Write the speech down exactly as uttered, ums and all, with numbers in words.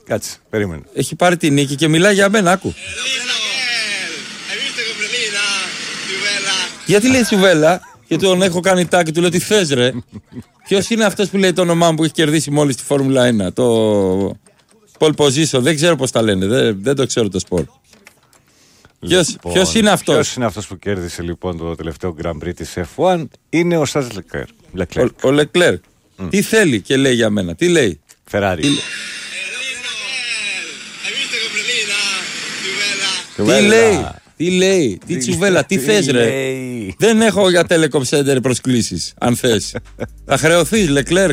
Κάτσε, περίμενε. Έχει πάρει τη νίκη και μιλάει για μένα, άκου. Γιατί λέει Τσουβέλα, και τον έχω κάνει τάκι, του λέω τι θες ρε. Ποιος είναι αυτός που λέει το όνομά μου που έχει κερδίσει μόλις τη Φόρμουλα ένα, το pole position, δεν ξέρω πώς τα λένε, δεν, δεν το ξέρω το σπορ. Ποιος, λοιπόν, ποιος είναι αυτός? Ποιος είναι αυτός που κέρδισε λοιπόν το τελευταίο Grand Prix της εφ ένα? Είναι ο Σαρλ Λεκλέρ. Ο Λεκλέρ. Mm. Τι θέλει και λέει για μένα, τι λέει? Φεράρι. Τι, τι λέει, τι λέει, τι Τσουβέλα, τι θες ρε? Δεν έχω για Telecom Center προσκλήσεις, αν θες. Θα χρεωθείς Λεκλέρ.